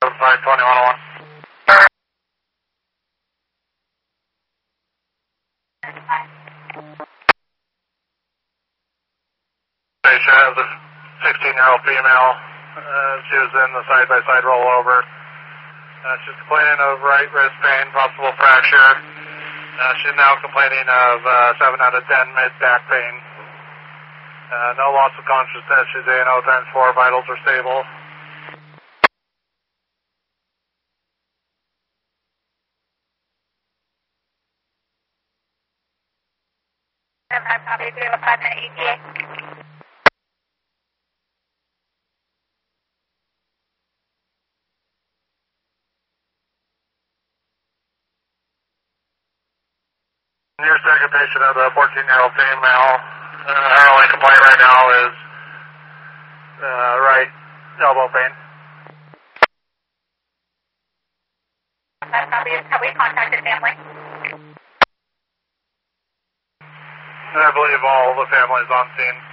52101. Patient has a 16-year-old female. She was in the side-by-side rollover. She's complaining of right wrist pain, possible fracture. She's now complaining of 7 out of 10 mid-back pain. No loss of consciousness. She's ANO times 4. Vitals are stable. I'm happy to do a 5-minute ETA. Your second patient of a 14-year-old female. Her only complaint right now is right elbow pain. I'm happy. Have we contacted family? I believe all the families on scene.